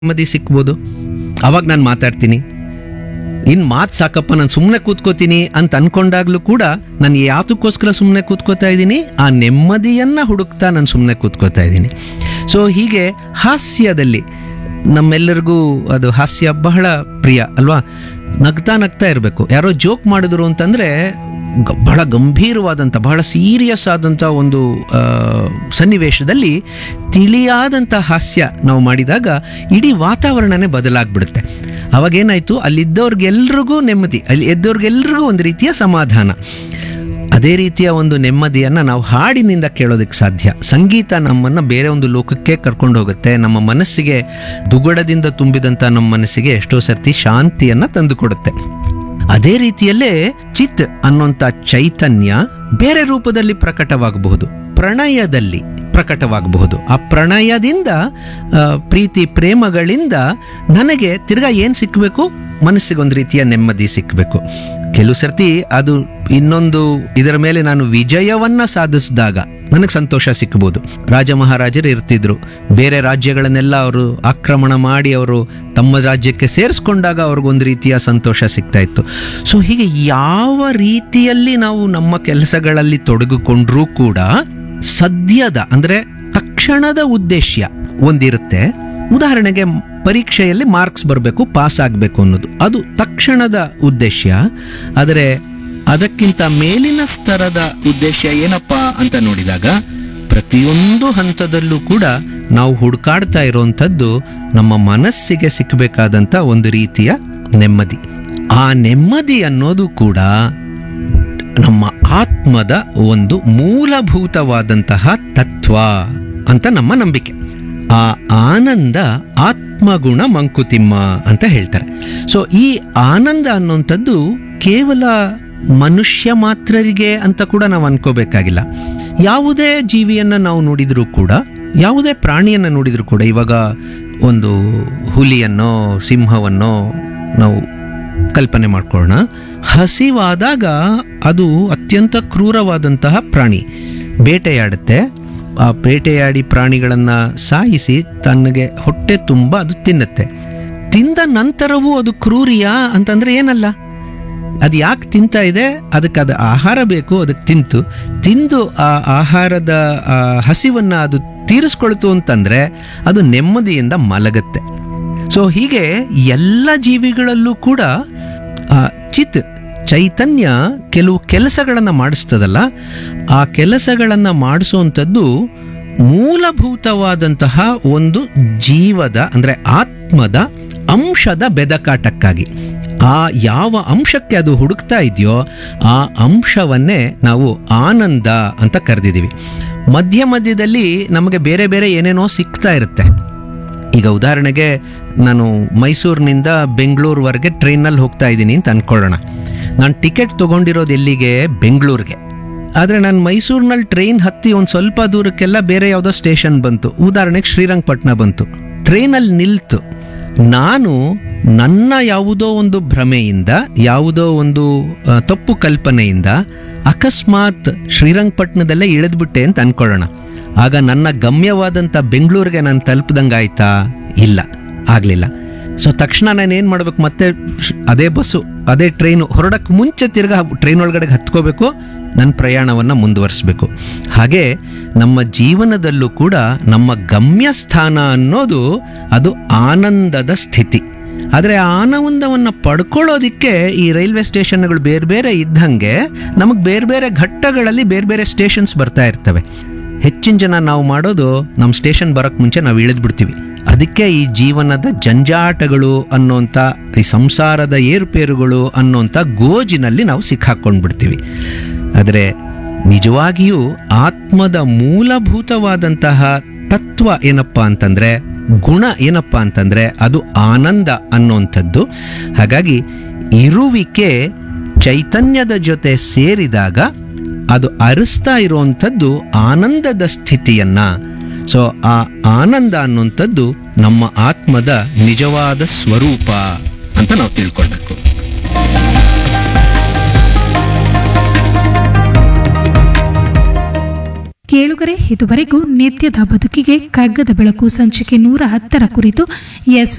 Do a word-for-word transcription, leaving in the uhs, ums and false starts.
ನೆಮ್ಮದಿ ಸಿಕ್ಬೋದು. ಅವಾಗ ನಾನು ಮಾತಾಡ್ತೀನಿ. ಇನ್ನು ಮಾತು ಸಾಕಪ್ಪ ನಾನು ಸುಮ್ಮನೆ ಕೂತ್ಕೋತೀನಿ ಅಂತ ಅನ್ಕೊಂಡಾಗ್ಲೂ ಕೂಡ ನಾನು ಯಾತಕ್ಕೋಸ್ಕರ ಸುಮ್ಮನೆ ಕೂತ್ಕೋತಾ ಇದ್ದೀನಿ, ಆ ನೆಮ್ಮದಿಯನ್ನು ಹುಡುಕ್ತಾ ನಾನು ಸುಮ್ಮನೆ ಕೂತ್ಕೋತಾ ಇದ್ದೀನಿ. ಸೊ ಹೀಗೆ ಹಾಸ್ಯದಲ್ಲಿ ನಮ್ಮೆಲ್ಲರಿಗೂ ಅದು ಹಾಸ್ಯ ಬಹಳ ಪ್ರಿಯ ಅಲ್ವಾ. ನಗ್ತಾ ನಗ್ತಾ ಇರಬೇಕು. ಯಾರೋ ಜೋಕ್ ಮಾಡಿದ್ರು ಅಂತಂದರೆ ಗ ಬಹಳ ಗಂಭೀರವಾದಂಥ ಬಹಳ ಸೀರಿಯಸ್ ಆದಂಥ ಒಂದು ಸನ್ನಿವೇಶದಲ್ಲಿ ತಿಳಿಯಾದಂಥ ಹಾಸ್ಯ ನಾವು ಮಾಡಿದಾಗ ಇಡೀ ವಾತಾವರಣನೇ ಬದಲಾಗ್ಬಿಡುತ್ತೆ. ಅವಾಗೇನಾಯಿತು, ಅಲ್ಲಿದ್ದವ್ರಿಗೆಲ್ರಿಗೂ ನೆಮ್ಮದಿ, ಅಲ್ಲಿ ಎದ್ದವ್ರಿಗೆಲ್ರಿಗೂ ಒಂದು ರೀತಿಯ ಸಮಾಧಾನ. ಅದೇ ರೀತಿಯ ಒಂದು ನೆಮ್ಮದಿಯನ್ನು ನಾವು ಹಾಡಿನಿಂದ ಕೇಳೋದಕ್ಕೆ ಸಾಧ್ಯ. ಸಂಗೀತ ನಮ್ಮನ್ನು ಬೇರೆ ಒಂದು ಲೋಕಕ್ಕೆ ಕರ್ಕೊಂಡು ಹೋಗುತ್ತೆ. ನಮ್ಮ ಮನಸ್ಸಿಗೆ ದುಗುಡದಿಂದ ತುಂಬಿದಂಥ ನಮ್ಮ ಮನಸ್ಸಿಗೆ ಎಷ್ಟೋ ಸರ್ತಿ ಶಾಂತಿಯನ್ನು ತಂದುಕೊಡುತ್ತೆ. ಅದೇ ರೀತಿಯಲ್ಲೇ ಚಿತ್ ಅನ್ನೋಂಥ ಚೈತನ್ಯ ಬೇರೆ ರೂಪದಲ್ಲಿ ಪ್ರಕಟವಾಗಬಹುದು, ಪ್ರಣಯದಲ್ಲಿ ಪ್ರಕಟವಾಗಬಹುದು. ಆ ಪ್ರಣಯದಿಂದ ಪ್ರೀತಿ ಪ್ರೇಮಗಳಿಂದ ನನಗೆ ತಿರ್ಗಾ ಏನು ಸಿಕ್ಕಬೇಕು, ಮನಸ್ಸಿಗೊಂದು ರೀತಿಯ ನೆಮ್ಮದಿ ಸಿಕ್ಕಬೇಕು. ಕೆಲವು ಸರ್ತಿ ಅದು ಇನ್ನೊಂದು ಇದರ ಮೇಲೆ ನಾನು ವಿಜಯವನ್ನ ಸಾಧಿಸಿದಾಗ ನನಗೆ ಸಂತೋಷ ಸಿಕ್ಕಬಹುದು. ರಾಜ ಮಹಾರಾಜರು ಇರ್ತಿದ್ರು, ಬೇರೆ ರಾಜ್ಯಗಳನ್ನೆಲ್ಲ ಅವರು ಆಕ್ರಮಣ ಮಾಡಿ ಅವರು ತಮ್ಮ ರಾಜ್ಯಕ್ಕೆ ಸೇರಿಸ್ಕೊಂಡಾಗ ಅವ್ರಿಗೊಂದು ರೀತಿಯ ಸಂತೋಷ ಸಿಗ್ತಾ ಇತ್ತು. ಸೊ ಹೀಗೆ ಯಾವ ರೀತಿಯಲ್ಲಿ ನಾವು ನಮ್ಮ ಕೆಲಸಗಳಲ್ಲಿ ತೊಡಗಿಕೊಂಡ್ರೂ ಕೂಡ ಸದ್ಯದ ಅಂದರೆ ತಕ್ಷಣದ ಉದ್ದೇಶ ಒಂದಿರುತ್ತೆ. ಉದಾಹರಣೆಗೆ ಪರೀಕ್ಷೆಯಲ್ಲಿ ಮಾರ್ಕ್ಸ್ ಬರಬೇಕು, ಪಾಸ್ ಆಗಬೇಕು ಅನ್ನೋದು ಅದು ತಕ್ಷಣದ ಉದ್ದೇಶ. ಆದರೆ ಅದಕ್ಕಿಂತ ಮೇಲಿನ ಸ್ತರದ ಉದ್ದೇಶ ಏನಪ್ಪ ಅಂತ ನೋಡಿದಾಗ ಪ್ರತಿಯೊಂದು ಹಂತದಲ್ಲೂ ಕೂಡ ನಾವು ಹುಡುಕಾಡ್ತಾ ಇರುವಂಥದ್ದು ನಮ್ಮ ಮನಸ್ಸಿಗೆ ಸಿಕ್ಕಬೇಕಾದಂಥ ಒಂದು ರೀತಿಯ ನೆಮ್ಮದಿ. ಆ ನೆಮ್ಮದಿ ಅನ್ನೋದು ಕೂಡ ನಮ್ಮ ಆತ್ಮದ ಒಂದು ಮೂಲಭೂತವಾದಂತಹ ತತ್ವ ಅಂತ ನಮ್ಮ ನಂಬಿಕೆ. ಆ ಆನಂದ ಆತ್ಮಗುಣ ಮಂಕುತಿಮ್ಮ ಅಂತ ಹೇಳ್ತಾರೆ. ಸೊ ಈ ಆನಂದ ಅನ್ನುವಂಥದ್ದು ಕೇವಲ ಮನುಷ್ಯ ಮಾತ್ರರಿಗೆ ಅಂತ ಕೂಡ ನಾವು ಅನ್ಕೋಬೇಕಾಗಿಲ್ಲ. ಯಾವುದೇ ಜೀವಿಯನ್ನು ನಾವು ನೋಡಿದರೂ ಕೂಡ, ಯಾವುದೇ ಪ್ರಾಣಿಯನ್ನು ನೋಡಿದರೂ ಕೂಡ, ಇವಾಗ ಒಂದು ಹುಲಿಯನ್ನೋ ಸಿಂಹವನ್ನೋ ನಾವು ಕಲ್ಪನೆ ಮಾಡ್ಕೊಳ್ಳೋಣ. ಹಸಿವಾದಾಗ ಅದು ಅತ್ಯಂತ ಕ್ರೂರವಾದಂತಹ ಪ್ರಾಣಿ, ಬೇಟೆಯಾಡುತ್ತೆ. ಆ ಬೇಟೆಯಾಡಿ ಪ್ರಾಣಿಗಳನ್ನು ಸಾಯಿಸಿ ತನಗೆ ಹೊಟ್ಟೆ ತುಂಬ ಅದು ತಿನ್ನುತ್ತೆ. ತಿಂದ ನಂತರವೂ ಅದು ಕ್ರೂರಿಯಾ ಅಂತಂದರೆ ಏನಲ್ಲ. ಅದು ಯಾಕೆ ತಿಂತಾ ಇದೆ, ಅದಕ್ಕೆ ಅದು ಆಹಾರ ಬೇಕು, ಅದಕ್ಕೆ ತಿಂತು ತಿಂದು ಆ ಆಹಾರದ ಹಸಿವನ್ನು ಅದು ತೀರಿಸ್ಕೊಳ್ತು ಅಂತಂದರೆ ಅದು ನೆಮ್ಮದಿಯಿಂದ ಮಲಗುತ್ತೆ. ಸೊ ಹೀಗೆ ಎಲ್ಲ ಜೀವಿಗಳಲ್ಲೂ ಕೂಡ ಚಿತ್ ಚೈತನ್ಯ ಕೆಲವು ಕೆಲಸಗಳನ್ನು ಮಾಡಿಸ್ತದಲ್ಲ, ಆ ಕೆಲಸಗಳನ್ನು ಮಾಡಿಸುವಂಥದ್ದು ಮೂಲಭೂತವಾದಂತಹ ಒಂದು ಜೀವದ ಅಂದರೆ ಆತ್ಮದ ಅಂಶದ ಬೆದಕಾಟಕ್ಕಾಗಿ. ಆ ಯಾವ ಅಂಶಕ್ಕೆ ಅದು ಹುಡುಕ್ತಾ ಇದೆಯೋ ಆ ಅಂಶವನ್ನೇ ನಾವು ಆನಂದ ಅಂತ ಕರೆದಿದ್ದೀವಿ. ಮಧ್ಯ ಮಧ್ಯದಲ್ಲಿ ನಮಗೆ ಬೇರೆ ಬೇರೆ ಏನೇನೋ ಸಿಗ್ತಾ ಇರುತ್ತೆ. ಈಗ ಉದಾಹರಣೆಗೆ ನಾನು ಮೈಸೂರಿನಿಂದ ಬೆಂಗಳೂರುವರೆಗೆ ಟ್ರೈನಲ್ಲಿ ಹೋಗ್ತಾ ಇದ್ದೀನಿ ಅಂತ ಅಂದ್ಕೊಳ್ಳೋಣ. ನಾನು ಟಿಕೆಟ್ ತೊಗೊಂಡಿರೋದು ಎಲ್ಲಿಗೆ, ಬೆಂಗಳೂರಿಗೆ. ಆದರೆ ನಾನು ಮೈಸೂರಿನಲ್ಲಿ ಟ್ರೈನ್ ಹತ್ತಿ ಒಂದು ಸ್ವಲ್ಪ ದೂರಕ್ಕೆಲ್ಲ ಬೇರೆ ಯಾವುದೋ ಸ್ಟೇಷನ್ ಬಂತು, ಉದಾಹರಣೆಗೆ ಶ್ರೀರಂಗಪಟ್ಟಣ ಬಂತು. ಟ್ರೈನಲ್ಲಿ ನಿಲ್ತು. ನಾನು ನನ್ನ ಯಾವುದೋ ಒಂದು ಭ್ರಮೆಯಿಂದ, ಯಾವುದೋ ಒಂದು ತಪ್ಪು ಕಲ್ಪನೆಯಿಂದ ಅಕಸ್ಮಾತ್ ಶ್ರೀರಂಗಪಟ್ಟಣದಲ್ಲೇ ಇಳಿದ್ಬಿಟ್ಟೆ ಅಂತ ಅಂದ್ಕೊಳ್ಳೋಣ. ಆಗ ನನ್ನ ಗಮ್ಯವಾದಂಥ ಬೆಂಗಳೂರಿಗೆ ನಾನು ತಲುಪ್ದಂಗೆ ಆಯ್ತಾ? ಇಲ್ಲ, ಆಗಲಿಲ್ಲ. ಸೊ ತಕ್ಷಣ ನಾನು ಏನು ಮಾಡಬೇಕು, ಮತ್ತೆ ಅದೇ ಬಸ್ಸು ಅದೇ ಟ್ರೈನು ಹೊರಡಕ್ಕೆ ಮುಂಚೆ ತಿರ್ಗಾ ಟ್ರೈನ್ ಒಳಗಡೆ ಹತ್ಕೋಬೇಕು, ನನ್ನ ಪ್ರಯಾಣವನ್ನು ಮುಂದುವರಿಸಬೇಕು. ಹಾಗೆ ನಮ್ಮ ಜೀವನದಲ್ಲೂ ಕೂಡ ನಮ್ಮ ಗಮ್ಯಸ್ಥಾನ ಅನ್ನೋದು ಅದು ಆನಂದದ ಸ್ಥಿತಿ. ಆದರೆ ಆ ಆನಂದವನ್ನು ಪಡ್ಕೊಳ್ಳೋದಿಕ್ಕೆ ಈ ರೈಲ್ವೆ ಸ್ಟೇಷನ್ಗಳು ಬೇರೆ ಬೇರೆ ಇದ್ದಂಗೆ ನಮಗೆ ಬೇರೆ ಬೇರೆ ಘಟ್ಟಗಳಲ್ಲಿ ಬೇರೆ ಬೇರೆ ಸ್ಟೇಷನ್ಸ್ ಬರ್ತಾ ಇರ್ತವೆ. ಹೆಚ್ಚಿನ ಜನ ನಾವು ಮಾಡೋದು ನಮ್ಮ ಸ್ಟೇಷನ್ ಬರೋಕ್ಕೆ ಮುಂಚೆ ನಾವು ಇಳಿದ್ಬಿಡ್ತೀವಿ. ಅದಕ್ಕೆ ಈ ಜೀವನದ ಜಂಜಾಟಗಳು ಅನ್ನೋಂಥ, ಈ ಸಂಸಾರದ ಏರುಪೇರುಗಳು ಅನ್ನೋಂಥ ಗೋಜಿನಲ್ಲಿ ನಾವು ಸಿಕ್ಕಾಕೊಂಡ್ಬಿಡ್ತೀವಿ. ಆದರೆ ನಿಜವಾಗಿಯೂ ಆತ್ಮದ ಮೂಲಭೂತವಾದಂತಹ ತತ್ವ ಏನಪ್ಪ ಅಂತಂದರೆ, ಗುಣ ಏನಪ್ಪ ಅಂತಂದರೆ ಅದು ಆನಂದ ಅನ್ನೋಂಥದ್ದು. ಹಾಗಾಗಿ ಇರುವಿಕೆ ಚೈತನ್ಯದ ಜೊತೆ ಸೇರಿದಾಗ ಅದು ಅರಿಸ್ತಾ ಇರುವಂಥದ್ದು ಆನಂದದ ಸ್ಥಿತಿಯನ್ನ. ಸೊ ಆ ಆನಂದ ಅನ್ನುವಂಥದ್ದು ನಮ್ಮ ಆತ್ಮದ ನಿಜವಾದ ಸ್ವರೂಪ ಅಂತ ನಾವು ತಿಳ್ಕೊಳ್ಬೇಕು. ಕೇಳುಗರೆ, ಇದುವರೆಗೂ ನಿತ್ಯದ ಬದುಕಿಗೆ ಕಗ್ಗದ ಬೆಳಕು ಸಂಚಿಕೆ ನೂರ ಹತ್ತರ ಕುರಿತು ಎಸ್